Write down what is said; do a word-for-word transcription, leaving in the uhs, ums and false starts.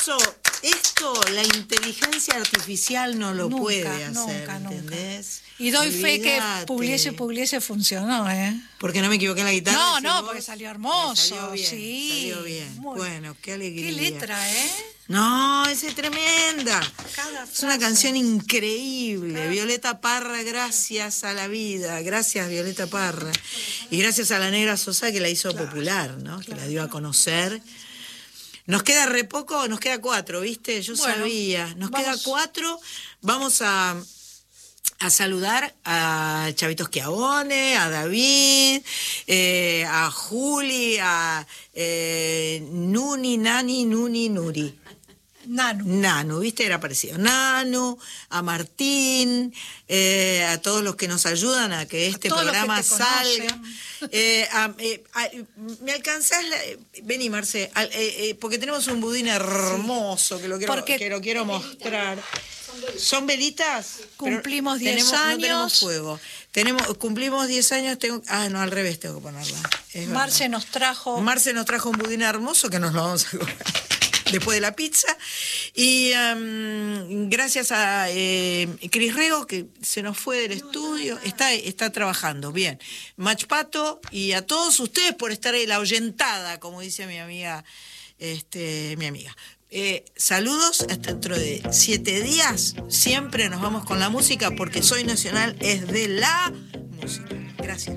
eso, esto, la inteligencia artificial no lo Nunca, puede hacer, nunca, ¿entendés? Nunca. Y doy fe que Olvídate. Pugliese, Pugliese funcionó, ¿eh? Porque no me equivoqué en la guitarra. No, decís no, vos. porque salió hermoso. Salió bien, sí. salió bien. Muy- Bueno, qué alegría. Qué letra, ¿eh? No, esa es tremenda. Cada Es una frase. canción increíble. Cada- Violeta Parra, gracias a la vida. Gracias, Violeta Parra. Y gracias a la Negra Sosa que la hizo popular, ¿no? Que la dio a conocer. Nos queda re poco, nos queda cuatro, ¿viste? Yo Bueno, sabía. Nos vamos. queda cuatro. Vamos a, a saludar a Chavito Schiavone, a David, eh, a Juli, a eh, Nuni, Nani, Nuni, Nuri. Nanu. Nanu, ¿viste? Era parecido. Nanu, a Martín, eh, a todos los que nos ayudan a que este todos los que programa te salga. conocen. Eh, a- eh, a- ¿Me alcanzás? La, vení, Marce, al- eh, eh, porque tenemos un budín hermoso que lo quiero, Porque- que lo quiero mostrar. ¿Son velitas? Pero Cumplimos diez tenemos- No tenemos años. fuego. Tenemos, cumplimos diez años. Tengo, ah, no, al revés tengo que ponerla. Es verdad. Marce nos trajo. Marce nos trajo un budín hermoso que nos lo vamos a comer después de la pizza. Y um, gracias a eh, Cris Rego, que se nos fue del estudio, está, está trabajando, bien. Machpato, y a todos ustedes por estar ahí, la oyentada, como dice mi amiga, este, mi amiga. Eh, saludos, hasta dentro de siete días. Siempre nos vamos con la música, porque Soy Nacional es de la música. Gracias.